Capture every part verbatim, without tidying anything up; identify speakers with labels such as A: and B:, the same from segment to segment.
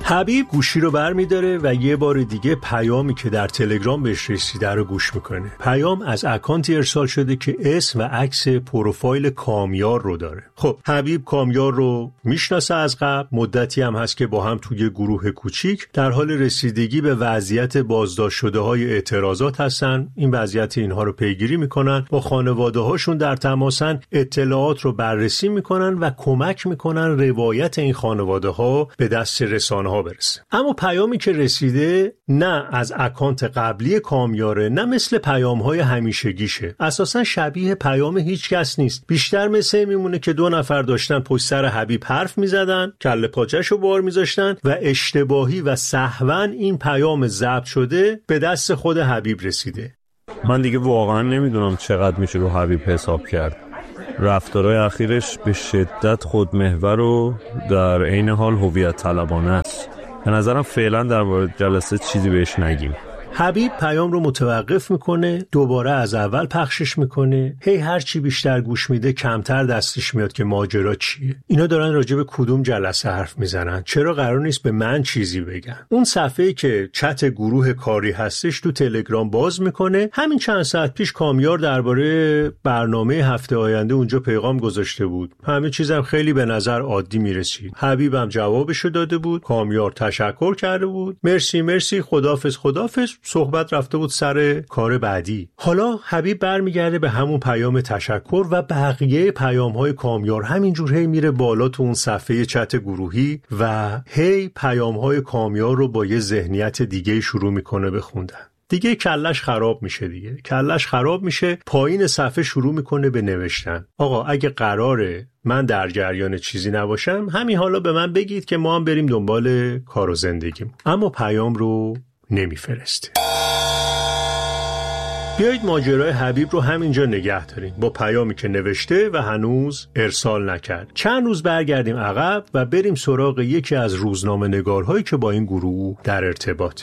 A: حبیب گوشی رو برمی‌داره و یه بار دیگه پیامی که در تلگرام بهش رسیده رو گوش میکنه. پیام از اکانتی ارسال شده که اسم و عکس پروفایل کامیار رو داره. خب حبیب کامیار رو میشناسه از قبل، مدتی هم هست که با هم توی گروه کوچیک در حال رسیدگی به وضعیت بازداشت شده های اعتراضات هستن. این وضعیت اینها رو پیگیری میکنن، با خانواده هاشون در تماسن، اطلاعات رو بررسی میکنن و کمک میکنن روایت این خانواده ها به دست رسانه ها برسه. اما پیامی که رسیده نه از اکانت قبلی کامیاره، نه مثل پیام های همیشگیشه. اساسا شبیه پیام هیچ کس نیست. بیشتر مثل میمونه که دو نفر داشتن پشت سر حبیب حرف میزدن، کله پاچه‌شو بار میذاشتن و اشتباهی و سهواً این پیام ضبط شده به دست خود حبیب رسیده.
B: من دیگه واقعا نمیدونم چقدر میشه رو حبیب حساب کرد. رفتارهای اخیرش به شدت خودمحور و در عین حال هویت طلبانه است. به نظرم فعلا در مورد جلسه چیزی بهش نگیم.
A: حبیب پیام رو متوقف میکنه، دوباره از اول پخشش میکنه. هی هر چی بیشتر گوش میده کمتر دستش میاد که ماجرا چیه. اینا دارن راجع به کدوم جلسه حرف میزنن؟ چرا قرار نیست به من چیزی بگن؟ اون صفحه‌ای که چت گروه کاری هستش تو تلگرام باز میکنه. همین چند ساعت پیش کامیار درباره برنامه هفته آینده اونجا پیغام گذاشته بود. همه چیزم خیلی به نظر عادی میرسید. حبیبم جوابشو داده بود. کامیار تشکر کرده بود. مرسی مرسی، خدافظ خدافظ. صحبت رفته بود سر کار بعدی. حالا حبیب برمیگرده به همون پیام تشکر و بقیه پیام‌های کامیار همینجور هی میره بالا تو اون صفحه چت گروهی و هی پیام‌های کامیار رو با یه ذهنیت دیگه شروع میکنه بخوندن. دیگه کلش خراب میشه دیگه. کلش خراب میشه، پایین صفحه شروع میکنه به نوشتن. آقا اگه قراره من در جریان چیزی نباشم، همین حالا به من بگید که ما هم بریم دنبال کار و زندگیم. اما پیام رو نمیفرسته. بیایید ماجرای حبیب رو همینجا نگه داریم با پیامی که نوشته و هنوز ارسال نکرد. چند روز برگردیم عقب و بریم سراغ یکی از روزنامه نگارهایی که با این گروه در ارتباطه.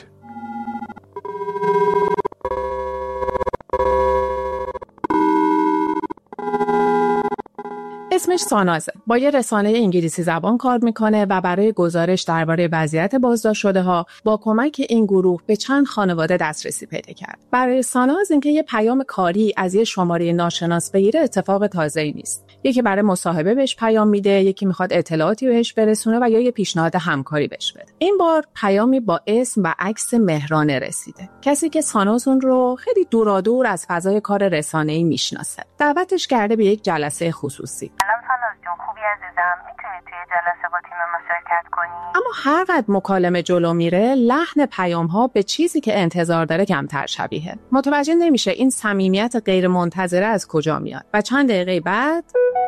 C: اسمش سانازه. با یه رسانه انگلیسی زبان کار میکنه و برای گزارش درباره وضعیت بازداشت شده ها با کمک این گروه به چند خانواده دسترسی پیدا کرد. برای ساناز اینکه یه پیام کاری از یه شماره ناشناس بگیره اتفاق تازه‌ای نیست. یکی برای مصاحبه بهش پیام میده، یکی میخواد اطلاعاتی بهش برسونه و یا یه پیشنهاد همکاری بهش بده. این بار پیامی با اسم و عکس مهرانه رسیده. کسی که ساناز اون رو خیلی دورادور از فضای کار رسانه‌ای میشناسه. دعوتش کرده به یک جلسه خصوصی.
D: سلام ساناز جون، خوبی عزیزم؟ میتونی توی جلسه با تیم ما شرکت کنی؟
C: اما هر قدر مکالمه جلو میره، لحن پیام‌ها به چیزی که انتظار داره کمتر شبیه. متوجه نمیشه این صمیمیت غیر منتظره از کجا میاد و چند دقیقه بعد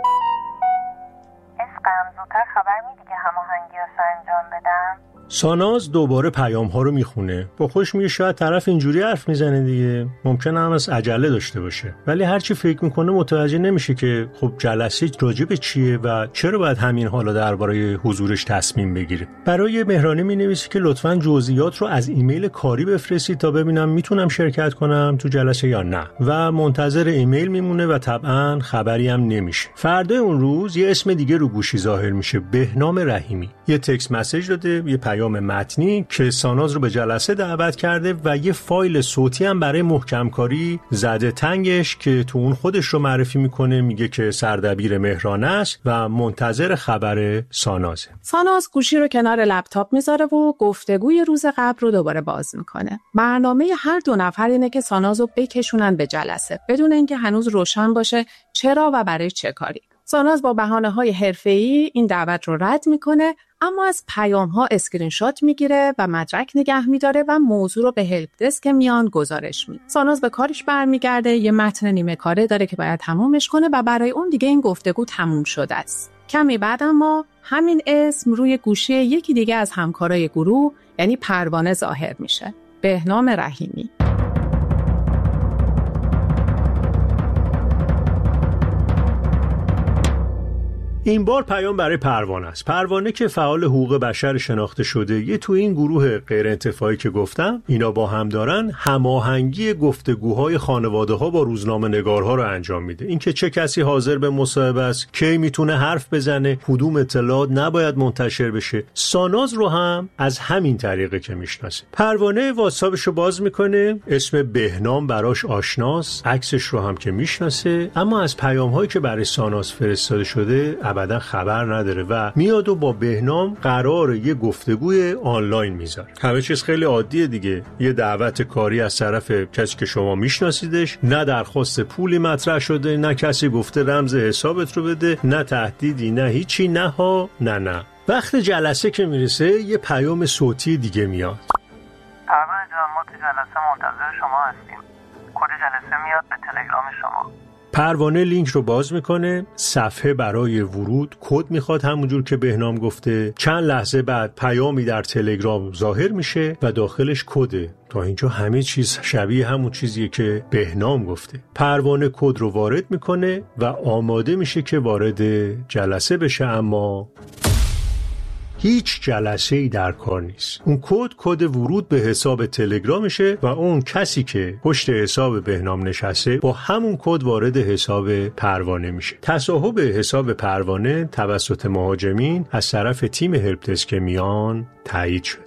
D: عشقم زودتر خبر میدی که هماهنگی‌هاشو انجام بدم؟
A: ساناز دوباره پیام ها رو میخونه. با خوش میگه شاید طرف اینجوری حرف میزنه دیگه، ممکنه هم از عجله داشته باشه، ولی هرچی فکر میکنه متوجه نمیشه که خب جلسه راجع به چیه و چرا باید همین حالا درباره حضورش تصمیم بگیره. برای مهرانه مینویسه که لطفاً جزئیات رو از ایمیل کاری بفرستید تا ببینم میتونم شرکت کنم تو جلسه یا نه، و منتظر ایمیل میمونه و طبعاً خبری هم نمیشه. فردا اون روز یه اسم دیگه رو گوشی ظاهر میشه، بهنام رحیمی. یه تکست مسیج داده، یه پیام متنی که ساناز رو به جلسه دعوت کرده و یه فایل صوتی هم برای محکم کاری زده تنگش که تو اون خودش رو معرفی میکنه، میگه که سردبیر مهرانه است و منتظر خبر سانازه.
C: ساناز گوشی رو کنار لپتاپ میذاره و گفتگوی روز قبل رو دوباره باز میکنه. برنامه هر دو نفر اینه که ساناز رو بکشونن به جلسه بدون اینکه هنوز روشن باشه چرا و برای چه کاری. ساناز با بهانه‌های حرفه‌ای این دعوت رو رد میکنه، اما از پیام‌ها اسکرین شات میگیره و مدرک نگه میداره و موضوع رو به هلپ دسک میان گزارش میده. ساناز به کارش برمیگرده، یه متن نیمه کاره داره که باید تمومش کنه و برای اون دیگه این گفتگو تموم شده است. کمی بعد اما همین اسم روی گوشی یکی دیگه از همکارای گروه یعنی پروانه ظاهر میشه، بهنام رحیمی.
A: این بار پیام برای پروانه است. پروانه که فعال حقوق بشر شناخته شده، یه تو این گروه غیر انتفاعی که گفتم اینا با هم دارن هماهنگی گفتگوهای خانواده‌ها با روزنامه‌نگارها رو انجام میده. اینکه چه کسی حاضر به مصاحبه است، کی میتونه حرف بزنه، کدوم اطلاعات نباید منتشر بشه. ساناز رو هم از همین طریقه که میشناسه. پروانه واتساپش رو باز میکنه، اسم بهنام براش آشناست، عکسش رو هم که میشناسه، اما از پیام‌هایی که برای ساناز فرستاده شده ابدا خبر نداره و میاد و با بهنام قرار یه گفتگوی آنلاین میذاره. همه چیز خیلی عادیه دیگه. یه دعوت کاری از طرف کسی که شما میشناسیدش، نه درخواست پولی مطرح شده، نه کسی گفته رمز حسابت رو بده، نه تهدیدی، نه هیچی، نه ها نه نه. وقت جلسه که میرسه یه پیام صوتی دیگه میاد.
D: پروانه جان، ما تو جلسه منتظر شما هستیم. کد جلسه میاد به تلگرام شما.
A: پروانه لینک رو باز میکنه، صفحه برای ورود کد میخواد همونجور که بهنام گفته. چند لحظه بعد پیامی در تلگرام ظاهر میشه و داخلش کده. تا اینجا همه چیز شبیه همون چیزیه که بهنام گفته. پروانه کد رو وارد میکنه و آماده میشه که وارد جلسه بشه، اما هیچ جلسه‌ای در کار نیست. اون کد کد ورود به حساب تلگرامشه و اون کسی که پشت حساب بهنام نشسته با همون کد وارد حساب پروانه میشه. تصاحب حساب پروانه توسط مهاجمین از طرف تیم هلپ دسک میان تایید شده.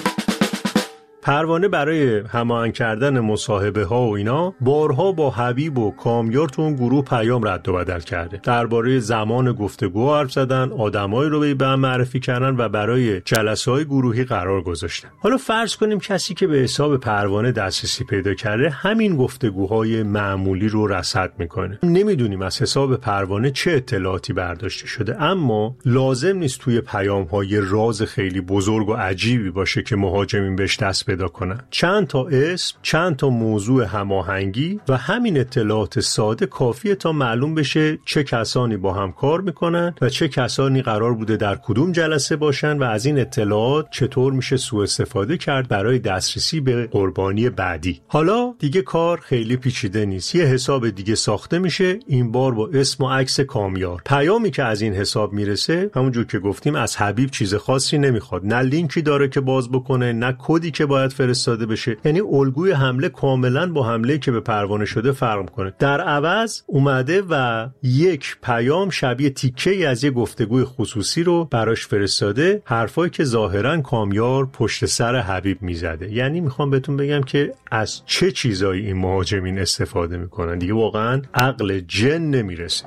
A: پروانه برای هماهنگ کردن مصاحبه ها و اینا بارها با حبیب و کامیار تو اون گروه پیام رد و بدل کرده. درباره زمان گفتگو حرف زدن، آدمایی رو به هم معرفی کردن و برای جلسه های گروهی قرار گذاشتن. حالا فرض کنیم کسی که به حساب پروانه دسترسی پیدا کرده همین گفتگوهای معمولی رو رصد میکنه. نمیدونیم از حساب پروانه چه اطلاعاتی برداشته شده، اما لازم نیست توی پیام های راز خیلی بزرگ و عجیبی باشه که مهاجمین بهش دست پیدا کنن. چند تا اسم، چند تا موضوع هماهنگی و همین اطلاعات ساده کافیه تا معلوم بشه چه کسانی با هم کار میکنن و چه کسانی قرار بوده در کدوم جلسه باشن و از این اطلاعات چطور میشه سوء استفاده کرد برای دسترسی به قربانی بعدی. حالا دیگه کار خیلی پیچیده نیست. یه حساب دیگه ساخته میشه، این بار با اسم و عکس کامیار. پیامی که از این حساب میرسه همونجور که گفتیم از حبیب چیز خاصی نمیخواد. نه لینکی داره که باز بکنه، نه کدی که باید فرستاده بشه. یعنی الگوی حمله کاملا با حمله که به پروانه شده فرق میکنه. در عوض اومده و یک پیام شبیه تیکه‌ای از یک گفتگوی خصوصی رو براش فرستاده، حرفایی که ظاهرا کامیار پشت سر حبیب میزده. یعنی میخوام بهتون بگم که از چه چیزایی این مهاجمین استفاده میکنن دیگه واقعا عقل جن نمیرسه.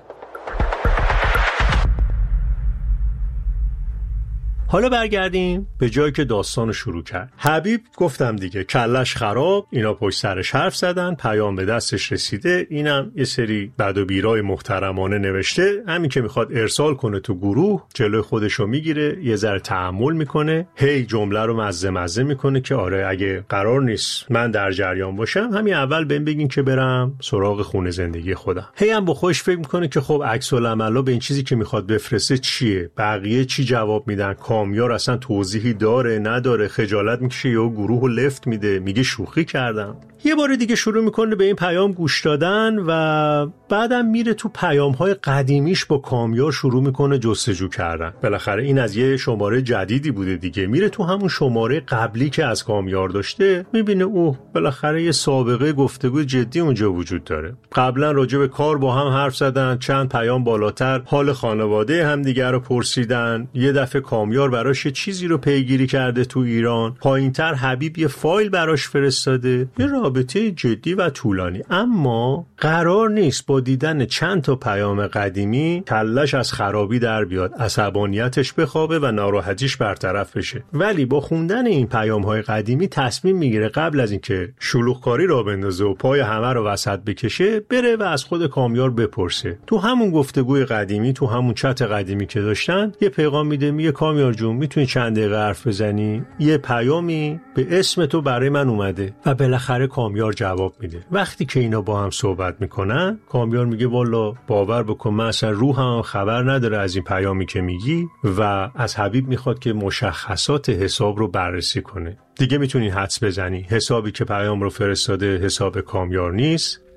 A: حالا برگردیم به جایی که داستانو شروع کرد. حبیب گفتم دیگه کلش خراب، اینا پشت سرش حرف زدن، پیام به دستش رسیده، اینم یه سری بد و بیرای محترمانه نوشته، همین که میخواد ارسال کنه تو گروه جلوی خودشو میگیره، یه ذره تحمل میکنه، هی جمله رو مزه مزه میکنه که آره اگه قرار نیست من در جریان باشم همین اول بهم بگین که برم سراغ خونه زندگی خودم. هی هم با خودش فکر میکنه که خب عکس العملا به این چیزی که میخواد بفرسته چیه، بقیه چی جواب میدن، کامیار اصلا توضیحی داره نداره، خجالت میکشه یا گروهو لفت میده میگه شوخی کردم. یه بار دیگه شروع میکنه به این پیام گوش دادن و بعدم میره تو پیام‌های قدیمیش با کامیار شروع میکنه جستجو کردن. بالاخره این از یه شماره جدیدی بوده دیگه، میره تو همون شماره قبلی که از کامیار داشته، میبینه اوه بالاخره یه سابقه گفتگو جدی اونجا وجود داره. قبلا راجع به کار با هم حرف زدن، چند پیام بالاتر حال خانواده همدیگه رو پرسیدن، یه دفعه کامیار براش یه چیزی رو پیگیری کرده تو ایران، پایینتر حبیب یه فایل براش فرستاده، یه رابطه جدی و طولانی. اما قرار نیست با دیدن چند تا پیام قدیمی کلش از خرابی در بیاد، عصبانیتش بخوابه و ناراحتیش برطرف بشه. ولی با خوندن این پیام‌های قدیمی تصمیم میگیره قبل از اینکه شلوغکاری را بندازه و پای همه رو وسط بکشه، بره و از خود کامیار بپرسه. تو همون گفتگوی قدیمی، تو همون چت قدیمی که داشتن، یه پیغام میده، میگه کامیار جون میتونی چند دقیقه حرف بزنی؟ یه پیامی به اسم تو برای من اومده. و بالاخره کامیار جواب میده. وقتی که اینا با هم صحبت میکنن، کامیار میگه والا باور بکن من اصلا روحم خبر نداره از این پیامی که میگی، و از حبیب میخواد که مشخصات حساب رو بررسی کنه. دیگه میتونی حدس بزنی حسابی که پیام رو فرستاده حساب کامیار نیست،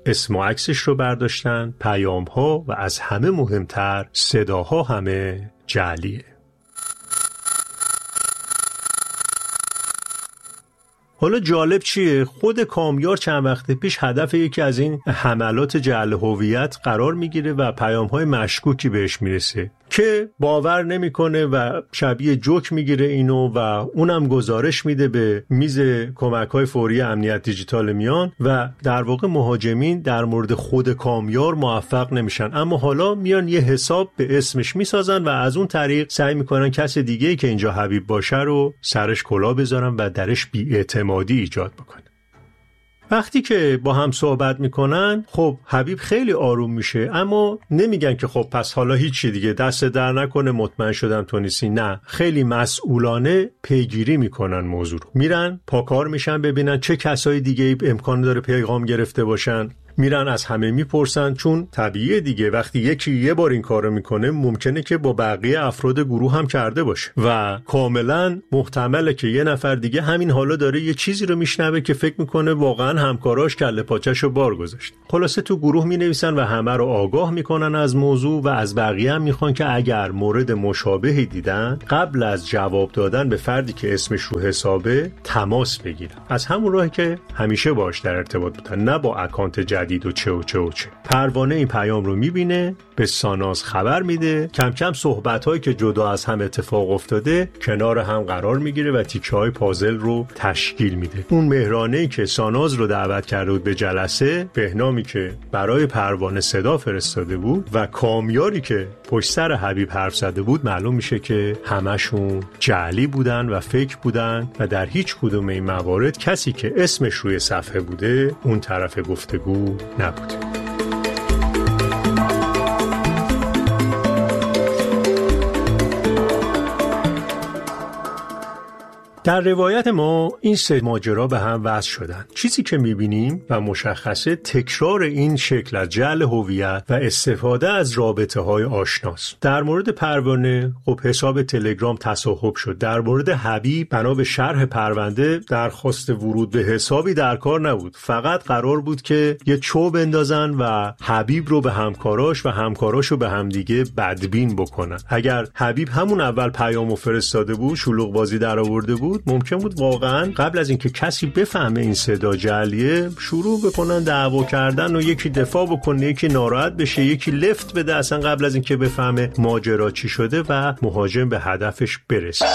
A: اسم و عکسش رو برداشتن، پیام‌ها و از همه مهمتر صداها همه جعلیه. حالا جالب چیه؟ خود کامیار چند وقت پیش هدف یکی از این حملات جعل هویت قرار میگیره و پیام‌های مشکوکی بهش میرسه که باور نمیکنه و شبیه جوک میگیره اینو و اونم گزارش میده به میز کمک‌های فوری امنیت دیجیتال میان و در واقع مهاجمین در مورد خود کامیار موفق نمیشن، اما حالا میان یه حساب به اسمش میسازن و از اون طریق سعی میکنن کس دیگه‌ای که اینجا حبیب باشه رو سرش کلاه بذارن و درش بی‌اعتمادی ایجاد بکنن. وقتی که با هم صحبت میکنن خب حبیب خیلی آروم میشه، اما نمیگن که خب پس حالا هیچی دیگه، دست در نکنه، مطمئن شدم تو نیستی. نه، خیلی مسئولانه پیگیری میکنن موضوع رو، میرن پاکار میشن ببینن چه کسای دیگه امکان داره پیغام گرفته باشن، میرن از همه میپرسن، چون طبیعیه دیگه وقتی یکی یه بار این کارو میکنه ممکنه که با بقیه افراد گروه هم کرده باشه و کاملا محتمله که یه نفر دیگه همین حالا داره یه چیزی رو میشنوه که فکر میکنه واقعا همکاراش کله پاچه‌شو بار گذاشت. خلاصه تو گروه مینویسن و همه رو آگاه میکنن از موضوع و از بقیه هم میخوان که اگر مورد مشابهی دیدن قبل از جواب دادن به فردی که اسمش رو حسابه تماس بگیرن، از همون راهی که همیشه باهاش در ارتباط بودن، نه با اکانت دید و چه و چه و چه. پروانه این پیام رو میبینه، به ساناز خبر میده، کم کم صحبت‌هایی که جدا از هم اتفاق افتاده کنار هم قرار میگیره و تیکه‌های پازل رو تشکیل میده. اون مهرانه‌ای که ساناز رو دعوت کرده بود به جلسه، بهنامی که برای پروانه صدا فرستاده بود و کامیاری که پشت سر حبیب حرف زده بود، معلوم میشه که همشون جعلی بودن و فیک بودن و در هیچ کدوم این موارد کسی که اسمش روی صفحه بوده اون طرف گفتگو نبوده. در روایت ما این سه ماجرا به هم وصل شدن. چیزی که میبینیم و مشخصه تکرار این شکل از جعل هویت و استفاده از رابطه های آشناست. در مورد پروانه خب حساب تلگرام تصاحب شد. در مورد حبیب بنا به شرح پرونده درخواست ورود به حسابی در کار نبود. فقط قرار بود که یه چوب بندازن و حبیب رو به همکاراش و همکاراش رو به همدیگه بدبین بکنن. اگر حبیب همون اول پیامو فرستاده بود، شلوغ بازی در آورده بود، ممکن بود واقعا قبل از اینکه کسی بفهمه این صدا جعلیه شروع بکنن دعوا کردن و یکی دفاع بکنه، یکی ناراحت بشه، یکی لفت بده اصلا قبل از اینکه بفهمه ماجرا چی شده و مهاجم به هدفش برسه.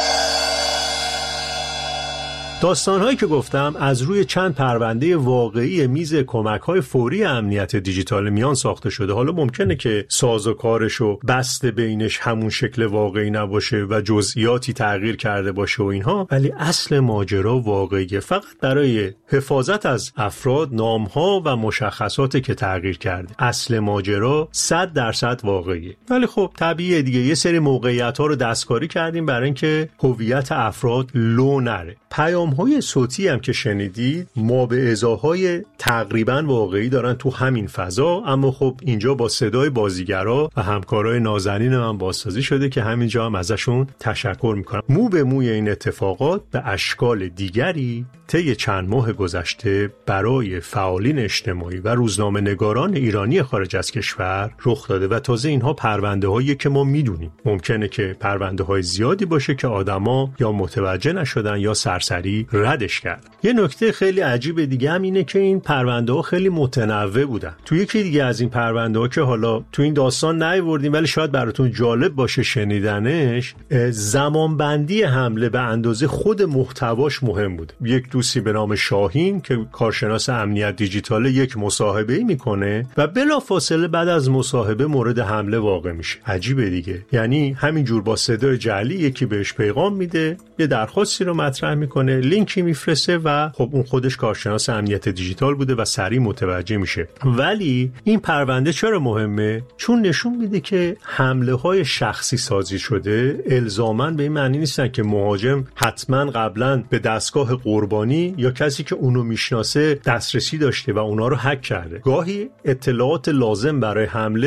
A: داستان‌هایی که گفتم از روی چند پرونده واقعی میز کمک‌های فوری امنیت دیجیتال میان ساخته شده. حالا ممکنه که سازوکارش و بست بینش همون شکل واقعی نباشه و جزئیاتی تغییر کرده باشه و اینها، ولی اصل ماجرا واقعیه. فقط برای حفاظت از افراد نام‌ها و مشخصاتی که تغییر کرده. اصل ماجرا صد درصد واقعیه. ولی خب طبیعیه دیگه یه سری موقعیت‌ها رو دستکاری کردیم برای اینکه هویت افراد لو نره. پیام‌های صوتی هم که شنیدید ما به ازاهای تقریباً واقعی دارن تو همین فضا، اما خب اینجا با صدای بازیگرا و همکارای نازنین من بازسازی شده که همینجا هم ازشون تشکر میکنم. مو به موی این اتفاقات به اشکال دیگری طی چند ماه گذشته برای فعالین اجتماعی و روزنامه نگاران ایرانی خارج از کشور رخ داده و تازه اینها پرونده هایی که ما میدونیم. ممکنه که پرونده های زیادی باشه که آدما یا متوجه نشدن یا سرسری ردش کردن. یه نکته خیلی عجیب دیگه هم اینه که این پرونده ها خیلی متنوع بودن. تو یکی دیگه از این پرونده ها که حالا تو این داستان نیاوردیم ولی شاید براتون جالب باشه شنیدنش، زمانبندی حمله به اندازه خود محتواش مهم بود. یک دوستی به نام شاهین که کارشناس امنیت دیجیتال یک مصاحبه‌ای میکنه و بلافاصله بعد از مصاحبه مورد حمله واقع میشه. عجیبه دیگه، یعنی همینجور با صدای جعلی یکی بهش پیغام میده، یه درخواستی رو مطرح میکنه، لینکی میفرسته و خب اون خودش کارشناس امنیت دیجیتال بوده و سریع متوجه میشه. ولی این پرونده چرا مهمه؟ چون نشون میده که حمله های شخصی سازی شده الزاماً به این معنی نیستن که مهاجم حتما قبلا به دستگاه قربانی یا کسی که اونو میشناسه دسترسی داشته و اونا رو هک کرده. گاهی اطلاعات لازم برای حمله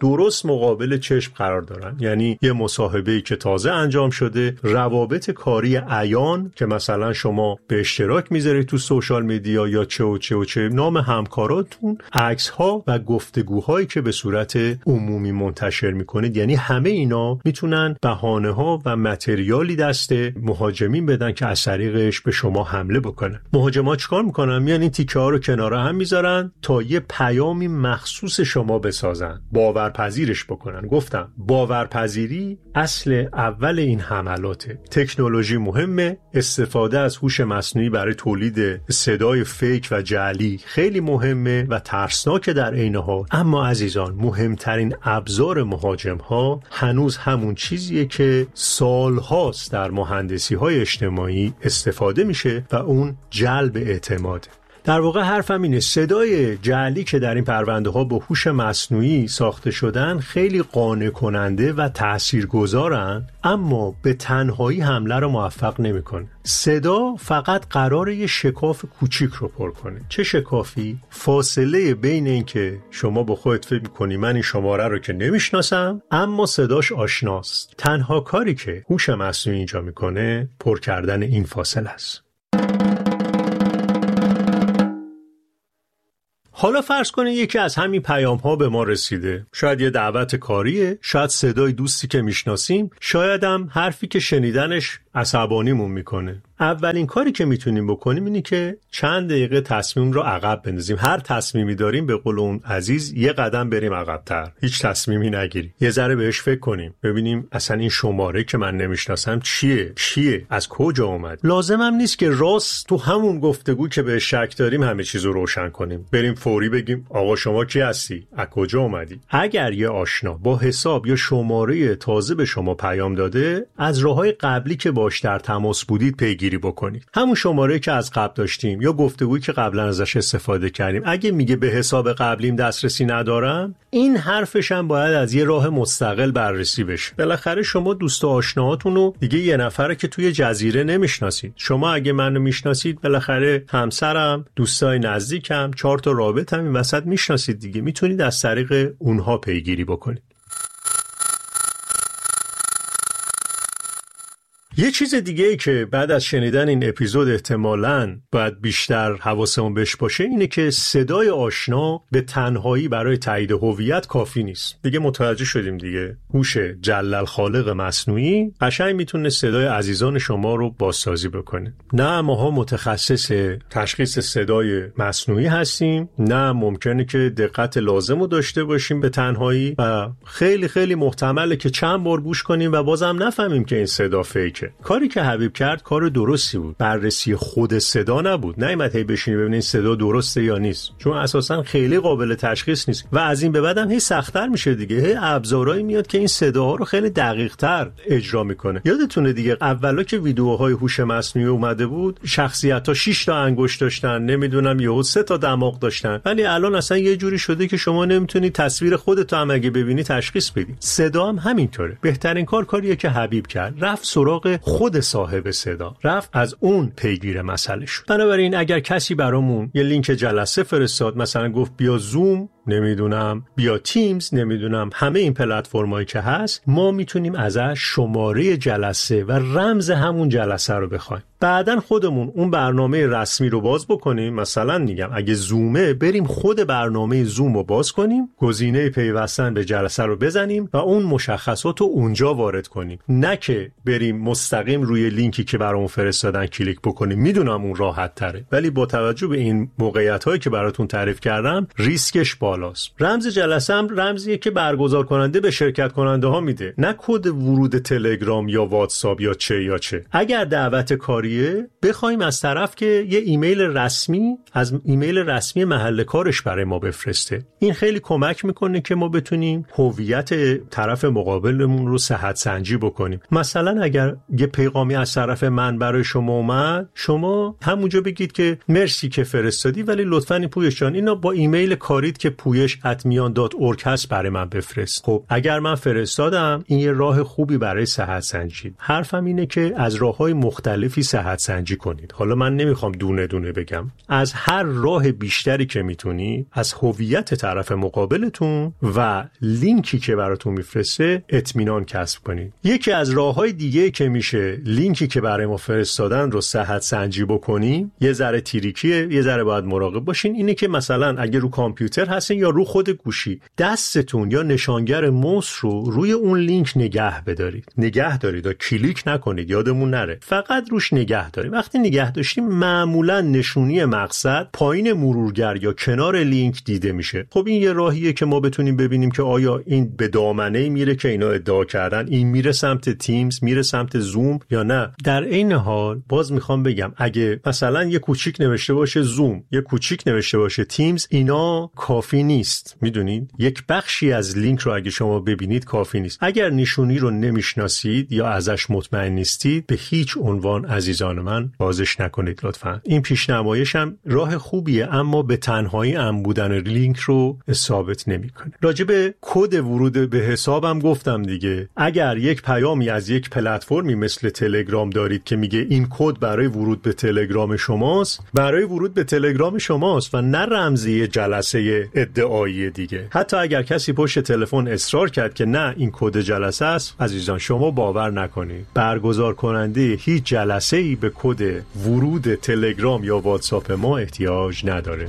A: درست مقابل چشم قرار دارن. یعنی یه مصاحبه‌ای که تازه انجام شده، روابط کاری عیان که مثلا شما به اشتراک میذارید تو سوشال میدیا یا چه و چه و چه، نام همکاراتون، عکس‌ها و گفتگوهایی که به صورت عمومی منتشر میکنید، یعنی همه اینا میتونن بهانه‌ها و متریالی دست مهاجمین بدن که از طریقش به شما حمله بکنن. مهاجما چیکار میکنن؟ میان این تیکه ها رو کنار هم میذارن تا یه پیامی مخصوص شما بسازن، باورپذیرش بکنن. گفتم باورپذیری اصل اول این حملاته. تکنولوژی مهمه، استفاده از هوش مصنوعی برای تولید صدای فیک و جعلی خیلی مهمه و ترسناکه در عین حال، اما عزیزان مهمترین ابزار مهاجم ها هنوز همون چیزیه که سالهاست در مهندسی های اجتماعی استفاده میشه و اون جلب اعتماده. در واقع حرفم اینه، صدای جعلی که در این پرونده ها با هوش مصنوعی ساخته شدن خیلی قانع کننده و تاثیرگذارن، اما به تنهایی حمله رو موفق نمیکنه. صدا فقط قراره یه شکاف کوچیک رو پر کنه. چه شکافی؟ فاصله بین این که شما با خودت فکر میکنی من این شماره رو که نمیشناسم اما صداش آشناست. تنها کاری که هوش مصنوعی اینجا میکنه پر کردن این فاصله است. حالا فرض کنید یکی از همین پیام ها به ما رسیده. شاید یه دعوت کاریه، شاید صدای دوستی که میشناسیم، شاید هم حرفی که شنیدنش عصبانیمون میکنه. اولین کاری که میتونیم بکنیم اینه که چند دقیقه تصمیم رو عقب بندازیم. هر تصمیمی داریم به قول اون عزیز یه قدم بریم عقب‌تر. هیچ تصمیمی نگیریم. یه ذره بهش فکر کنیم. ببینیم اصلا این شماره که من نمیشناسم چیه؟ چیه؟ از کجا اومد؟ لازمم نیست که راست تو همون گفتگو که به شک داریم همه چیزو روشن کنیم. بریم فوری بگیم آقا شما کی هستی؟ از کجا اومدی؟ اگر یه آشنا با حساب یا شماره تازه به شما پیام داده، از راههای قبلی که باش در تماس بودید پیگیری بکنید. همون شماره که از قبل داشتیم یا گفتگویی که قبلا ازش استفاده کردیم، اگه میگه به حساب قبلیم دسترسی ندارم، این حرفش هم باید از یه راه مستقل بررسی بشه. بالاخره شما دوست و آشناهاتون رو دیگه یه نفره که توی جزیره نمیشناسید. شما اگه منو میشناسید، بالاخره همسرم، دوستای نزدیکم، چهار تا رابطم این وسط میشناسید دیگه. میتونید از طریق اونها پیگیری بکنید. یه چیز دیگه ای که بعد از شنیدن این اپیزود احتمالاً باید بیشتر حواسمون بهش باشه اینه که صدای آشنا به تنهایی برای تایید هویت کافی نیست. دیگه متوجه شدیم دیگه. هوش جلل خالق مصنوعی قشنگ میتونه صدای عزیزان شما رو بازسازی بکنه. نه ماها متخصص تشخیص صدای مصنوعی هستیم، نه ممکنه که دقت لازم رو داشته باشیم به تنهایی و خیلی خیلی محتمله که چند بار گوش کنیم و بازم نفهمیم که این صدا فیک. کاری که حبیب کرد کار درستی بود. بررسی خود صدا نبود. نیامد هی بشینی ببینید صدا درسته یا نیست، چون اساسا خیلی قابل تشخیص نیست و از این به بعدم هی سخت‌تر میشه دیگه. هی ابزارایی میاد که این صداها رو خیلی دقیق‌تر اجرا میکنه. یادتونه دیگه اولا که ویدیوهای هوش مصنوعی اومده بود، شخصیت‌ها شش تا انگشت داشتن، نمیدونم یهو سه تا دماغ داشتن، ولی الان اصلا یه جوری شده که شما نمیتونی تصویر خودت هم اگه ببینی تشخیص بدی. صدا هم همینطوره. بهترین کار کاریه که حبیب کرد، رفت سراغ خود صاحب صدا، رفت از اون پیگیر مسئله شد. بنابراین اگر کسی برامون یه لینک جلسه فرستاد، مثلا گفت بیا زوم، نمیدونم بیا تیمز، نمیدونم همه این پلتفرمایی که هست، ما میتونیم ازش شماره جلسه و رمز همون جلسه رو بخوایم. بعدن خودمون اون برنامه رسمی رو باز بکنیم. مثلا میگم اگه زومه، بریم خود برنامه زوم رو باز کنیم، گزینه پیوستن به جلسه رو بزنیم و اون مشخصات رو اونجا وارد کنیم، نه که بریم مستقیم روی لینکی که برامون فرستادن کلیک بکنیم. میدونم اون راحت تره، ولی با توجه به این موقعیت هایی که براتون تعریف کردم ریسکش بالاست. رمز جلسه هم رمزیه که برگزار کننده به شرکت کننده ها میده، نه کد ورود تلگرام یا واتساپ یا چه یا چه. اگر دعوت کاری بخوایم از طرف که یه ایمیل رسمی از ایمیل رسمی محل کارش برای ما بفرسته، این خیلی کمک میکنه که ما بتونیم هویت طرف مقابلمون رو صحت سنجی بکنیم. مثلا اگر یه پیغامی از طرف من برای شما اومد، شما همونجا بگید که مرسی که فرستادی، ولی لطفاً پویش جان اینا با ایمیل کاریت که پویش ات میان دات اورگ هست برای من بفرست. خب اگر من فرستادم، این یه راه خوبی برای صحت سنجی. حرفم اینه که از راههای مختلفی صحت سنجی کنید. حالا من نمیخوام دونه دونه بگم، از هر راه بیشتری که میتونی از هویت طرف مقابلتون و لینکی که براتون میفرسته اطمینان کسب کنید. یکی از راههای دیگه که میشه لینکی که برای ما فرستادن رو صحت سنجی بکنیم، یه ذره تریکیه، یه ذره باید مراقب باشین، اینه که مثلا اگه رو کامپیوتر هستین یا رو خود گوشی، دستتون یا نشانگر موس رو روی اون لینک نگه بدارید. نگه دارید و کلیک نکنید، یادمون نره. فقط روش نگه دارید. وقتی نگه داشتیم معمولا نشونی مقصد پایین مرورگر یا کنار لینک دیده میشه. خب این یه راهیه که ما بتونیم ببینیم که آیا این به دامنه میره که اینا ادعا کردن، این میره سمت تیمز، میره سمت زوم یا نه. در این حال باز میخوام بگم اگه مثلا یه کوچیک نوشته باشه زوم، یه کوچیک نوشته باشه تیمز، اینا کافی نیست. میدونید یک بخشی از لینک رو اگه شما ببینید کافی نیست. اگر نشونی رو نمیشناسید یا ازش مطمئن نیستید، به هیچ عنوان عزیزان من بازش نکنید لطفاً. این پیشنمایش هم راه خوبیه، اما به تنهایی ام بودن لینک رو ثابت نمیکنه. راجع به کد ورود به حسابم گفتم دیگه. اگر یک پیامی از یک پلتفرمی مثل تلگرام دارید که میگه این کد برای ورود به تلگرام شماست، برای ورود به تلگرام شماست و نه رمزی جلسه ادعایی دیگه. حتی اگر کسی پشت تلفن اصرار کرد که نه این کد جلسه است، عزیزان شما باور نکنید. برگزار کننده هیچ جلسه‌ای به کد ورود تلگرام یا واتساپ ما احتیاج نداره.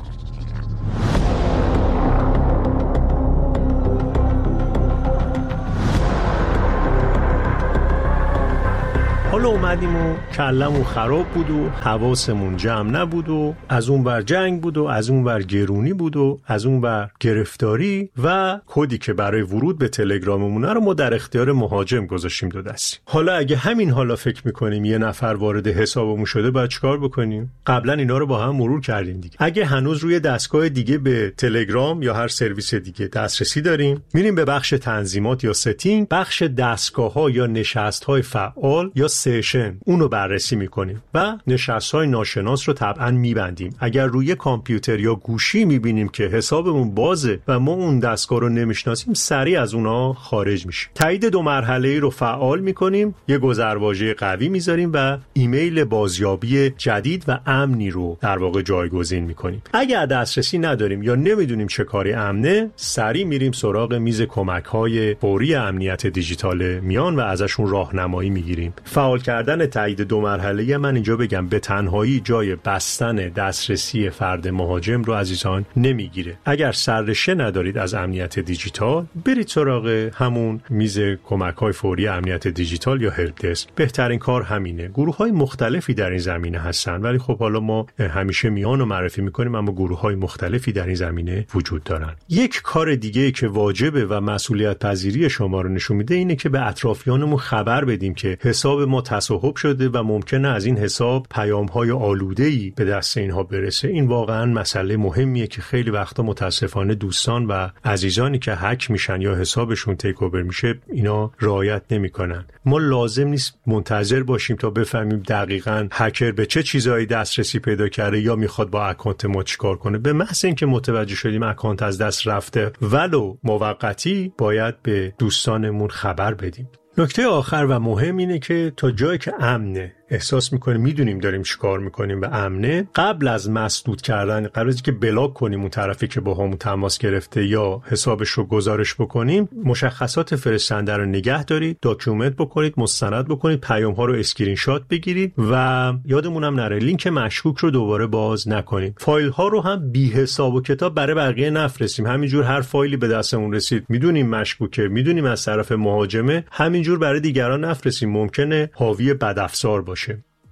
A: حالا اومدیم و کلمون خراب بود و حواسمون جمع نبود و از اون بر جنگ بود و از اون بر گرونی بود و از اون بر گرفتاری و کدی که برای ورود به تلگراممونه رو ما در اختیار مهاجم گذاشتیم دو دستی. حالا اگه همین حالا فکر میکنیم یه نفر وارد حسابمون شده، باید چیکار بکنیم؟ قبلا اینا رو با هم مرور کردیم دیگه. اگه هنوز روی دستگاه دیگه به تلگرام یا هر سرویس دیگه دسترسی داریم، میریم به بخش تنظیمات یا ستینگ، بخش دستگاه‌ها یا نشست‌های فعال یا سشن، اونو بررسی میکنیم و نشست‌های ناشناس رو طبعا میبندیم. اگر روی کامپیوتر یا گوشی میبینیم که حسابمون بازه و ما اون دستگاه رو نمیشناسیم، سریع از اونها خارج میشیم. تایید دو مرحله‌ای رو فعال میکنیم، یه گذرواژه قوی میذاریم و ایمیل بازیابی جدید و امنی رو در واقع جایگزین میکنیم. اگر دسترسی نداریم یا نمیدونیم چه کاری امنه، سریع میریم سراغ میز کمک‌های فوری امنیت دیجیتال میان و ازشون راهنمایی میگیریم. فعال کردن تایید دو مرحله‌ای من اینجا بگم به تنهایی جای بستن دسترسی فرد مهاجم رو عزیزان نمیگیره. اگر سررشته ندارید از امنیت دیجیتال، برید سراغ همون میز کمک‌های فوری امنیت دیجیتال یا هلپ دسک. بهترین کار همینه. گروه‌های مختلفی در این زمینه هستن، ولی خب حالا ما همیشه میان رو معرفی می‌کنیم، اما گروه‌های مختلفی در این زمینه وجود دارن. یک کار دیگه که واجبه و مسئولیت پذیری شما رو نشون میده اینه که به اطرافیانمون خبر بدیم که حساب ما تصاحب شده و ممکنه از این حساب پیام‌های آلوده‌ای به دست اینها برسه. این واقعاً مسئله مهمیه که خیلی وقتا متاسفانه دوستان و عزیزانی که هک میشن یا حسابشون تیک اوور میشه، اینا رعایت نمیکنن. ما لازم نیست منتظر باشیم تا بفهمیم دقیقاً هکر به چه چیزایی دسترسی پیدا کرده یا میخواد با اکانت ما چیکار کنه. به محض اینکه متوجه شدیم اکانت از دست رفته ولو موقتی، باید به دوستانمون خبر بدیم. نکته آخر و مهم اینه که تا جایی که امنه، احساس میکنیم میدونیم داریم چی کار میکنیم و امنه، قبل از مسدود کردن، قبل از اینکه بلاک کنیم اون طرفی که با همون تماس گرفته یا حسابش رو گزارش بکنیم، مشخصات فرستنده رو نگه دارید، داکیومنت بکنید، مستند بکنید، پیام ها رو اسکرین شات بگیرید و یادمون هم نره لینک مشکوک رو دوباره باز نکنید. فایل ها رو هم بی حساب و کتاب برای بقیه نفرستیم. همینجور هر فایلی به دستمون رسید میدونیم مشکوکه، میدونیم از طرف مهاجمه، همینجور برای دیگران نفرستیم، ممکنه حاوی بدافزار باشه.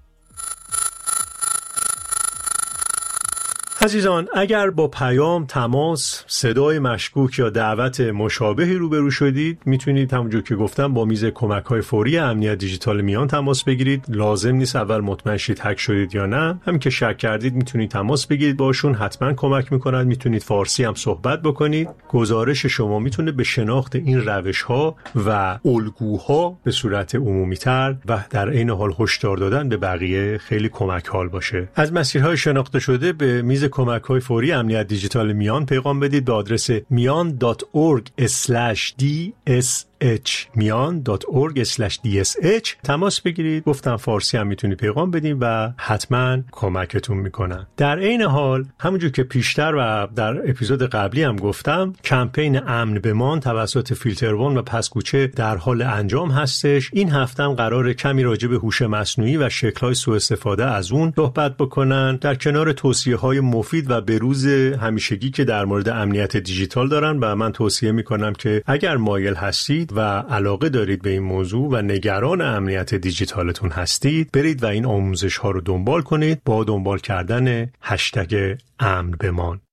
A: عزیزان، اگر با پیام، تماس، صدای مشکوک یا دعوت مشابهی روبرو شدید، میتونید همونجور که گفتم با میز کمک‌های فوری امنیت دیجیتال میان تماس بگیرید. لازم نیست اول مطمئن شید هک شدید یا نه. همین که شک کردید میتونید تماس بگیرید باشون، حتما کمک میکنن. میتونید فارسی هم صحبت بکنید. گزارش شما میتونه به شناخت این روش‌ها و الگوها به صورت عمومی‌تر و در عین حال هشدار دادن به بقیه خیلی کمک حال باشه. از مسیرهای شناخته شده به میز کمک‌های فوری امنیت دیجیتال میان پیغام بدید به آدرس میان دات اورگ اسلش دی اس اچ میان دات اورگ اسلش دی اس اچ تماس بگیرید. گفتم فارسی هم میتونید پیغام بدین و حتما کمکتون میکنن. در عین حال همونجور که پیشتر و در اپیزود قبلی هم گفتم، کمپین امن بمان توسط فیلتروان و پسکوچه در حال انجام هستش. این هفته هم قراره کمی راجع به هوش مصنوعی و شکل‌های سوء استفاده از اون صحبت بکنن، در کنار توصیه‌های مفید و بروز همیشگی که در مورد امنیت دیجیتال دارن. و من توصیه میکنم که اگر مایل هستید و علاقه دارید به این موضوع و نگران امنیت دیجیتالتون هستید، برید و این آموزش ها رو دنبال کنید با دنبال کردن هشتگ امن بمان.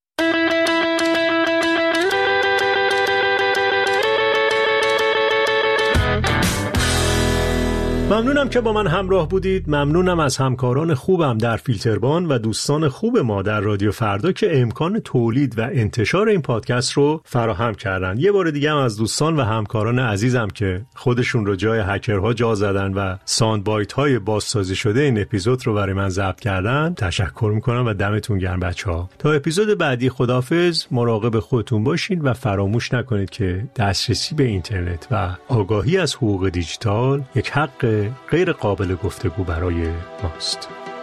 A: ممنونم که با من همراه بودید. ممنونم از همکاران خوبم در فیلتربان و دوستان خوب ما در رادیو فردا که امکان تولید و انتشار این پادکست رو فراهم کردن. یه بار دیگه هم از دوستان و همکاران عزیزم که خودشون رو جای هکرها جا زدن و ساند بایت های بازسازی شده این اپیزود رو برای من ضبط کردن تشکر میکنم و دمتون گرم بچه‌ها. تا اپیزود بعدی خداحافظ. مراقب خودتون باشین و فراموش نکنید که دسترسی به اینترنت و آگاهی از حقوق دیجیتال یک حق غیر قابل گفتگو برای ماست.